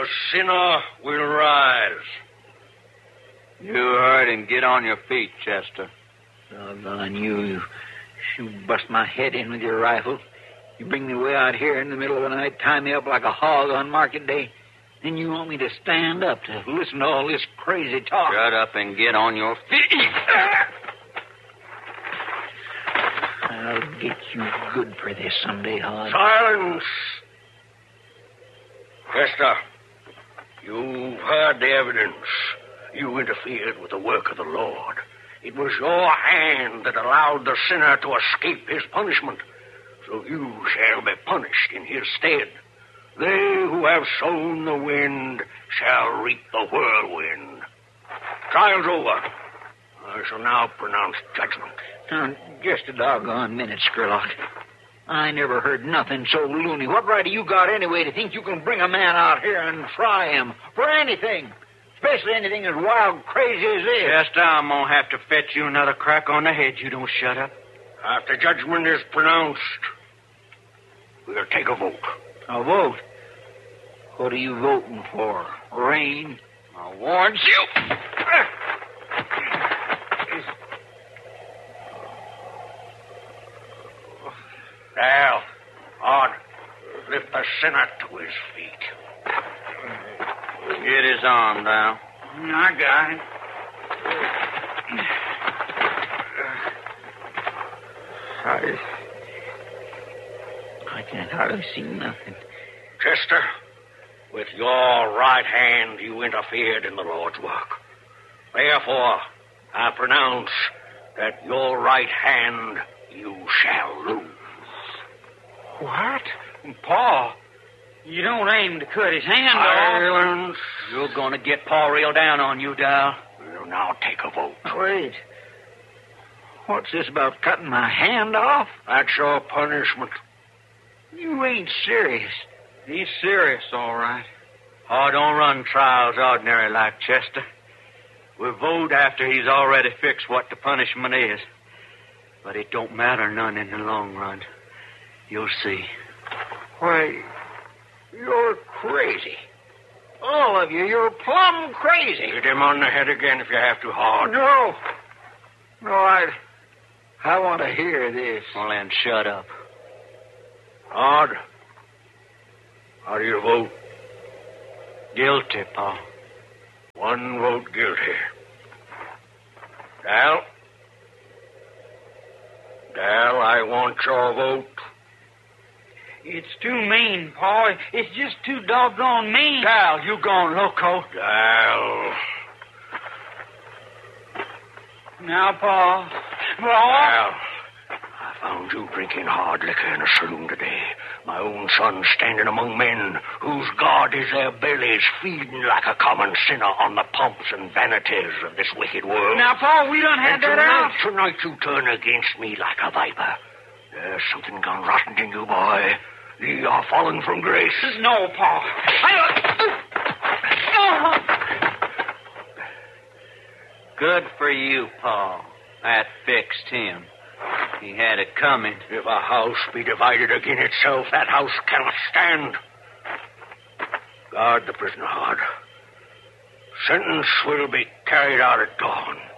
The sinner will rise. You heard him. Get on your feet, Chester. Doggone you. You bust my head in with your rifle. You bring me way out here in the middle of the night, tie me up like a hog on market day. Then you want me to stand up to listen to all this crazy talk. Shut up and get on your feet. I'll get you good for this someday, Hod. Silence! Chester, you've heard the evidence. You interfered with the work of the Lord. It was your hand that allowed the sinner to escape his punishment. So you shall be punished in his stead. They who have sown the wind shall reap the whirlwind. Trial's over. I shall now pronounce judgment. Now, just a doggone minute, Skurlock. I never heard nothing so loony. What right have you got anyway to think you can bring a man out here and try him for anything? Especially anything as wild, crazy as this. Chester, I'm going to have to fetch you another crack on the head. You don't shut up. After judgment is pronounced, we'll take a vote. A vote? What are you voting for? Rain? I warned you. Now, on. Lift the sinner to his feet. Get his arm down. I got it. I can't hardly see nothing. Chester, with your right hand you interfered in the Lord's work. Therefore, I pronounce that your right hand you shall lose. What? Paul, you don't aim to cut his hand off. Silence. You're going to get Paul reeled down on you, Dal. We'll now take a vote. Wait. What's this about cutting my hand off? That's your punishment. You ain't serious. He's serious, all right. Oh, don't run trials ordinary like Chester. We'll vote after he's already fixed what the punishment is. But it don't matter none in the long run. You'll see. Why, you're crazy. All of you, you're plumb crazy. Hit him on the head again if you have to, Hard. No, I want to hear this. Well, then shut up. Hard, how do you vote? Guilty, Paul. One vote guilty. Dal? Dal, I want your vote. It's too mean, Paul. It's just too doggone mean. Dal, you gone loco. Dal. Now, Paul. Dal, I found you drinking hard liquor in a saloon today. My own son standing among men whose God is their bellies, feeding like a common sinner on the pomps and vanities of this wicked world. Now, Paul, we done had that out. Tonight you turn against me like a viper. There's something gone rotten in you, boy. Ye are fallen from grace. No, Paul. Good for you, Paul. That fixed him. He had it coming. If a house be divided against itself, that house cannot stand. Guard the prisoner hard. Sentence will be carried out at dawn.